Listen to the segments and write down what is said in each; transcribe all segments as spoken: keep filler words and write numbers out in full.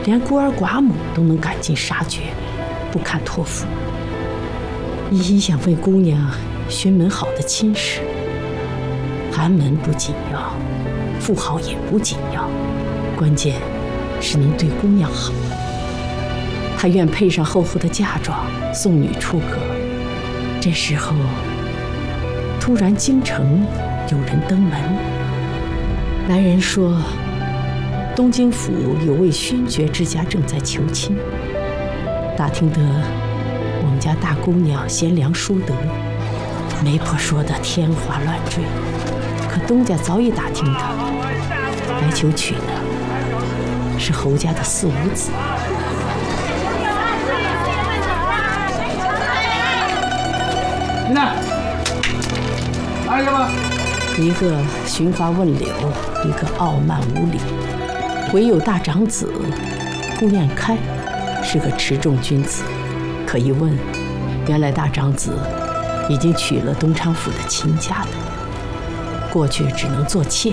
连孤儿寡母都能赶尽杀绝，不堪托付。依依想为姑娘寻门好的亲事，寒门不紧要，富豪也不紧要，关键是能对姑娘好。他愿配上厚厚的嫁妆，送女出阁。这时候，突然京城有人登门，来人说，东京府有位勋爵之家正在求亲，打听得我们家大姑娘贤良淑德，媒婆说的天花乱坠，可东家早已打听到，来求娶的是侯家的四五子。 你呢？来了吧？ 一个寻花问柳，一个傲慢无礼，唯有大长子顾念开是个持重君子。可一问，原来大长子已经娶了东昌府的亲家了，过去只能做妾。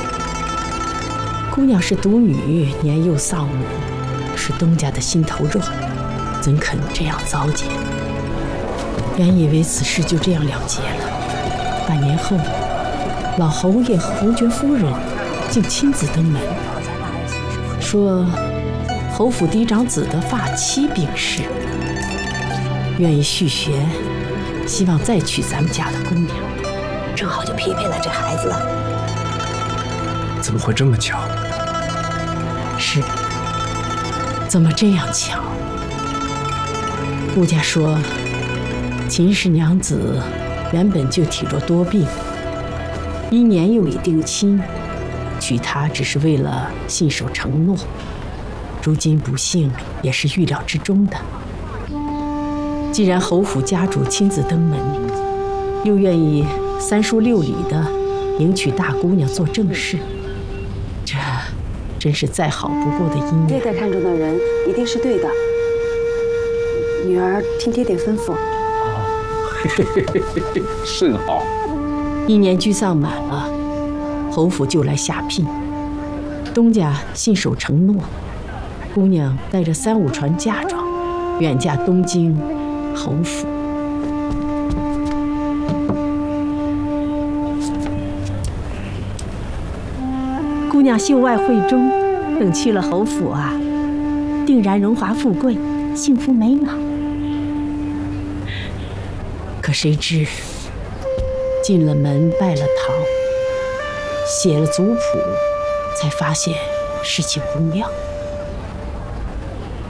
姑娘是独女，年幼丧母，是东家的心头肉，怎肯这样糟践？原以为此事就这样了结了，半年后，老侯爷和侯爵夫人竟亲自登门，说侯府嫡长子的发妻病逝，愿意续弦，希望再娶咱们家的姑娘， 正好就匹配了这孩子了。 怎么会这么巧？ 是，怎么这样巧？顾家说，秦氏娘子原本就体弱多病，一年又已定亲，娶她只是为了信守承诺，如今不幸也是预料之中的。既然侯府家主亲自登门，又愿意三书六礼的迎娶大姑娘做正室，这真是再好不过的姻缘。 爹爹看中的人一定是对的，女儿听爹爹吩咐。 甚好。 一年居丧满了，侯府就来下聘。东家信守承诺，姑娘带着三五船嫁妆，远嫁东京侯府。姑娘秀外慧中，等去了侯府啊，定然荣华富贵，幸福美满。可谁知，进了门拜了堂，写了族谱，才发现事情不妙。